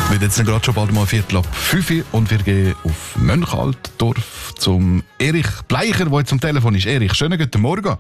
Wir jetzt gerade schon bald mal 4:45 und wir gehen auf Mönchaldorf zum Erich Bleicher, der jetzt am Telefon ist. Erich, schönen guten Morgen.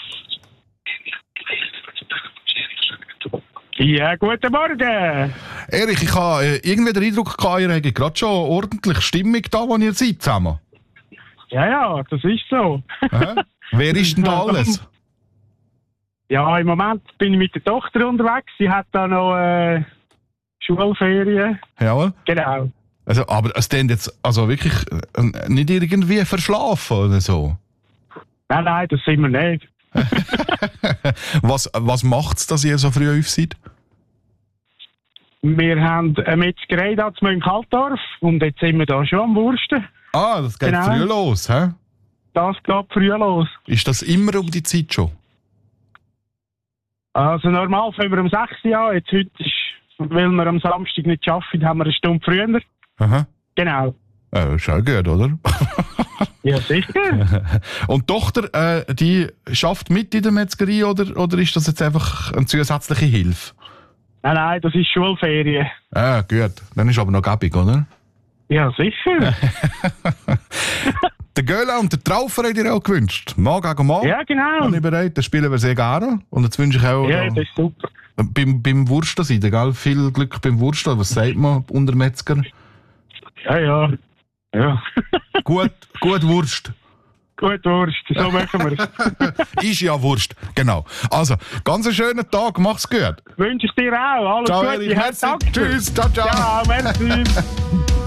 Ja, guten Morgen. Erich, ich habe irgendwie den Eindruck gehabt, ihr habt gerade schon ordentlich Stimmung da, wo ihr seid zusammen. Ja, das ist so. Wer ist denn da alles? Ja, im Moment bin ich mit der Tochter unterwegs. Sie hat da noch Schulferien. Jawohl. Genau. Also, aber es klingt jetzt also wirklich nicht irgendwie verschlafen oder so. Nein, das sind wir nicht. Was macht's, dass ihr so früh auf seid? Wir haben eine Metzgerei da zu Mönchaldorf und jetzt sind wir da schon am Wursten. Ah, das geht Genau. früh los, hä? Das geht früh los. Ist das immer um die Zeit schon? Also normal fangen wir um 6 Uhr an. Jetzt heute ist, weil wir am Samstag nicht arbeiten, haben wir eine Stunde früher. Aha. Genau. Ist auch gut, oder? Ja, sicher. Und die Tochter, die schafft mit in der Metzgerei oder ist das jetzt einfach eine zusätzliche Hilfe? Nein, das ist Schulferien. Ah, gut. Dann ist aber noch gäbig, oder? Ja, sicher. Der Göhle und der Traufer hat ihr auch gewünscht. Mann gegen Mann. Ja, genau. Bin ich bereit. Das spielen wir sehr gerne. Und jetzt wünsche ich auch Ja, das ist super. beim Wursten sein, gell? Viel Glück beim Wursten. Was sagt man unter Metzger? Ja. Gut Wurst. Gut, Wurst, so machen wir es. Ist ja Wurst, genau. Also, ganz einen schönen Tag, mach's gut. Wünsche ich dir auch. Alles Ciao, Gute. Erich, merci. Danke. Tschüss, ciao. Ja, merci.